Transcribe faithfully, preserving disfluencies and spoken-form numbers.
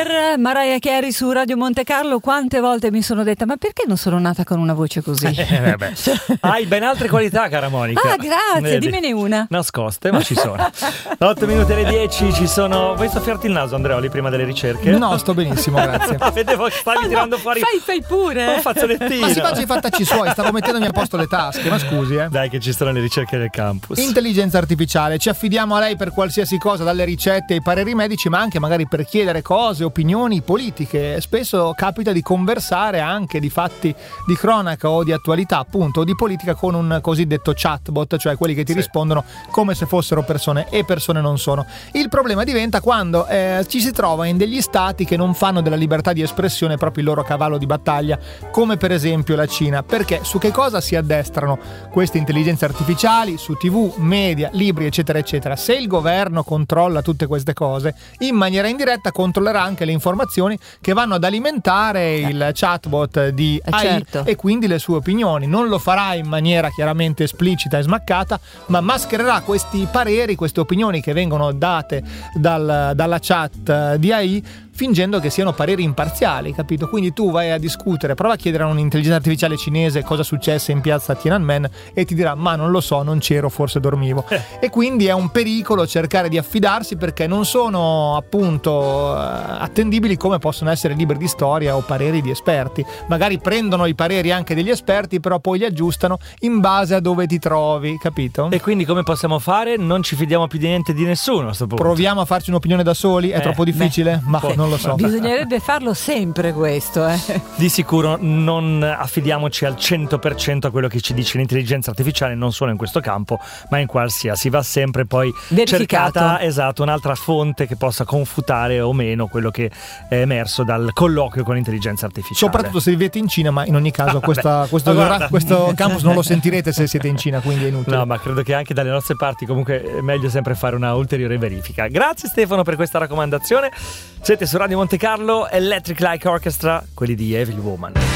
per Mariah Carey su Radio Monte Carlo. Quante volte mi sono detta: ma perché non sono nata con una voce così? Eh, vabbè. Hai ben altre qualità, cara Monica. Ah, grazie, Vedi? dimmene una. Nascoste, ma ci sono. otto minuti alle dieci ci sono. Vuoi soffiarti il naso, Andreoli, prima delle ricerche? No, sto benissimo, grazie. Ah, vedevo che stavi tirando fuori. Fai, fai pure. Un fazzolettino. Ma si faccia i fattacci suoi, stavo mettendomi a posto le tasche, ma scusi, eh. Dai, che ci sono le ricerche del campus. Intelligenza artificiale, ci affidiamo a lei per qualsiasi cosa, dalle ricette ai pareri medici, ma anche magari per chiedere cose, opinioni politiche. Spesso capita di conversare anche di fatti di cronaca o di attualità, appunto, o di politica con un cosiddetto chatbot, cioè quelli che ti sì. rispondono come se fossero persone e persone non sono. Il problema diventa quando eh, ci si trova in degli stati che non fanno della libertà di espressione proprio il loro cavallo di battaglia, come per esempio la Cina, perché su che cosa si addestrano queste intelligenze artificiali? Su tivù, media, libri, eccetera eccetera. Se il governo controlla tutte queste cose, in maniera indiretta controllerà anche le informazioni che vanno ad alimentare eh. il chatbot di eh A I certo. e quindi le sue opinioni. Non lo farà in maniera chiaramente esplicita e smaccata, ma maschererà questi pareri, queste opinioni che vengono date dal, dalla chat di A I, fingendo che siano pareri imparziali, capito? Quindi tu vai a discutere, prova a chiedere a un'intelligenza artificiale cinese cosa successe in piazza Tiananmen e ti dirà: ma non lo so, non c'ero, forse dormivo. Eh. E quindi è un pericolo cercare di affidarsi, perché non sono appunto attendibili come possono essere libri di storia o pareri di esperti. Magari prendono i pareri anche degli esperti, però poi li aggiustano in base a dove ti trovi, capito? E quindi come possiamo fare? Non ci fidiamo più di niente di nessuno a questo punto. Proviamo a farci un'opinione da soli? È eh, troppo difficile? Beh, ma po- non lo so. Bisognerebbe farlo sempre questo, eh. Di sicuro non affidiamoci al cento per cento a quello che ci dice l'intelligenza artificiale, non solo in questo campo, ma in qualsiasi. Va sempre poi verificato. Cercata, esatto, un'altra fonte che possa confutare o meno quello che è emerso dal colloquio con l'intelligenza artificiale. Soprattutto se vivete in Cina, ma in ogni caso Ah, questa, beh, questo, guarda. questo campus non lo sentirete se siete in Cina, quindi è inutile. No, ma credo che anche dalle nostre parti comunque è meglio sempre fare una ulteriore verifica. Grazie Stefano per questa raccomandazione. Siete su Radio Monte Carlo, Electric Light Orchestra, quelli di Evil Woman.